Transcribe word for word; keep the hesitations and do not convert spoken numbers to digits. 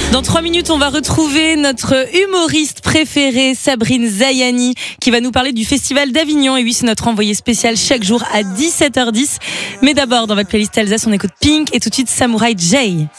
Dans trois minutes, on va retrouver notre humoriste préférée, Sabrine Zayani, qui va nous parler du Festival d'Avignon. Et oui, c'est notre envoyé spécial chaque jour à dix-sept heures dix. Mais d'abord, dans votre playlist Alsace, on écoute Pink et tout de suite Samurai J.